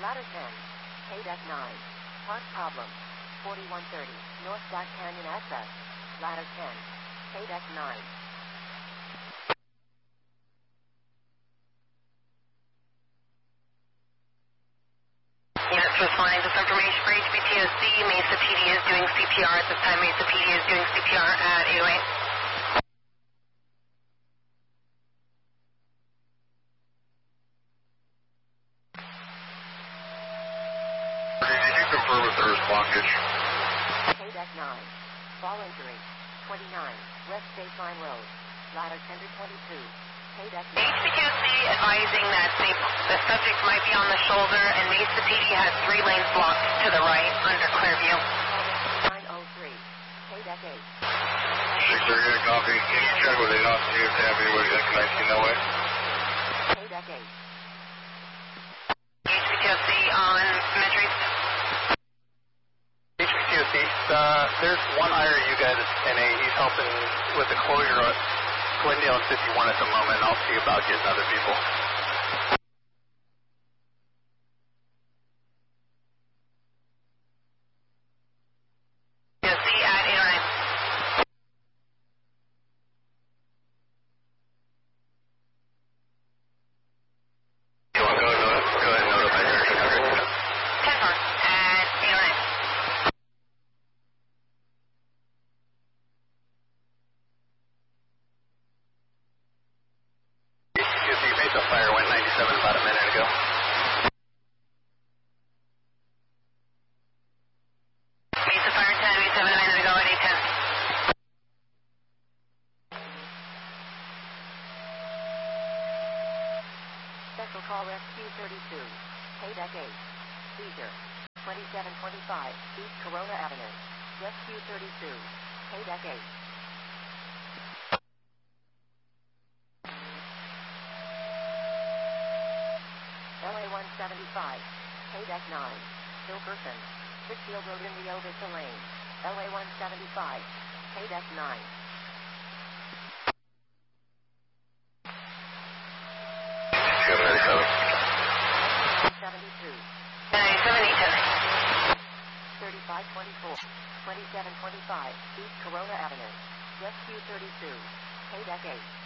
Ladder 10, KDEC 9, Park problem, 4130, North Black Canyon access, Ladder 10, KDEC 9. Units responding to this information for HBTOC. Mesa PD is doing CPR at this time. Mesa PD is doing CPR at 808. Did you confirm if there is blockage? KDEC 9, fall injury, 29, West Baseline Road, Ladder 10 to 22, KDEC 9. HBTOC advising that the subject might be on the shoulder, and Mesa PD has 3 lanes blocked to the right under Clearview. 903, KDEC 8. 638, copy. Can you check with 8 off to see if they have anybody that can I see that way? KDEC 8. HBTOC on Metries. HBTOC, there's one IRU guy that's NA. He's helping with the closure at Glendale and 51 at the moment. I'll see about getting other people. HBTOC at 809. Go ahead and notify her. 10-4 at 809. HBTOC Mesa Fire went 97 about a minute ago. Mesa Fire 10, Mesa 7 a minute ago at 810. Special call Rescue 32, KDEC 8, seizure, 2725, East Corona Avenue, Rescue 32, KDEC 8. LA 175, KDEC 9, Bill Person, Whitfield Road in Rio Vista Lane, LA 175, KDEC 9. Go ahead, 72, 97, 810. 3524, 2725, East Corona Avenue, Rescue 32, KDEC 8.